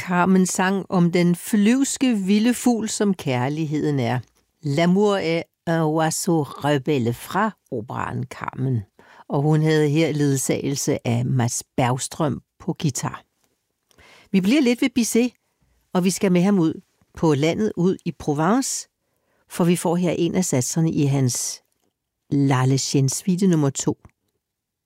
Carmen sang om den flyvske vilde fugl, som kærligheden er. L'amour est un oiseau rebelle fra operaen Carmen. Og hun havde her ledsagelse af Mads Bergstrøm på guitar. Vi bliver lidt ved Bizet, og vi skal med ham ud på landet, ud i Provence, for vi får her en af satserne i hans La Légende suite nummer 2.